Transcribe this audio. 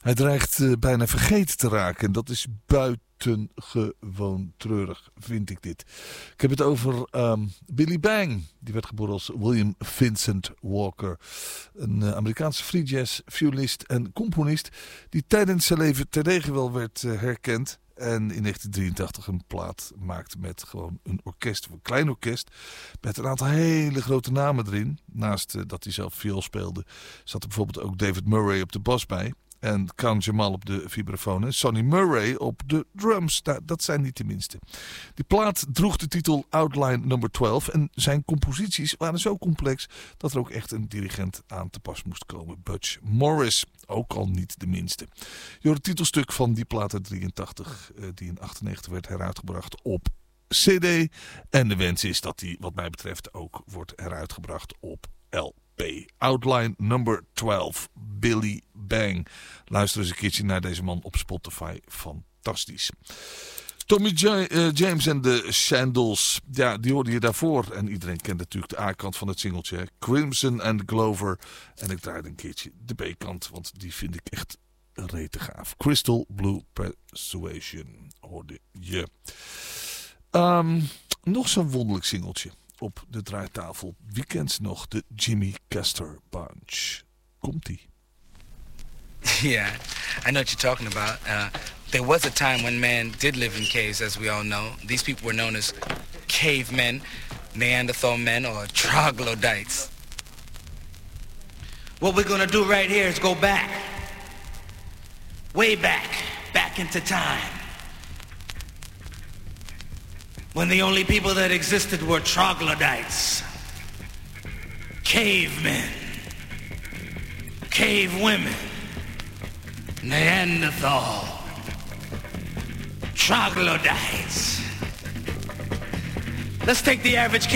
Hij dreigt bijna vergeten te raken. En dat is buitengewoon treurig, vind ik dit. Ik heb het over Billy Bang. Die werd geboren als William Vincent Walker. Een Amerikaanse free jazz violist en componist. Die tijdens zijn leven terdege wel werd herkend. En in 1983 een plaat maakte met gewoon een orkest, een klein orkest. Met een aantal hele grote namen erin. Naast dat hij zelf viool speelde, zat er bijvoorbeeld ook David Murray op de bas bij. En Khan Jamal op de vibrafoon. En Sonny Murray op de drums. Dat zijn niet de minste. Die plaat droeg de titel Outline Number 12. En zijn composities waren zo complex dat er ook echt een dirigent aan te pas moest komen. Butch Morris. Ook al niet de minste. Je hoort het titelstuk van die plaat uit 83. Die in 98 werd heruitgebracht op CD. En de wens is dat die wat mij betreft ook wordt heruitgebracht op LP. Outline Number 12. Billy Bang. Luister eens een keertje naar deze man op Spotify. Fantastisch. Tommy James en de Shandles. Ja, die hoorde je daarvoor. En iedereen kent natuurlijk de A-kant van het singeltje. Hè? Crimson and Glover. En ik draaide een keertje de B-kant. Want die vind ik echt rete gaaf. Crystal Blue Persuasion hoorde je. Nog zo'n wonderlijk singeltje op de draaitafel. Wie kent ze nog? De Jimmy Castor Bunch. Komt-ie. Yeah, I know what you're talking about. There was a time when man did live in caves, as we all know. These people were known as cavemen, Neanderthal men, or troglodytes. What we're gonna do right here is go back. Way back. Back into time. When the only people that existed were troglodytes. Cavemen. Cave women. Neanderthal. Troglodytes. Let's take the average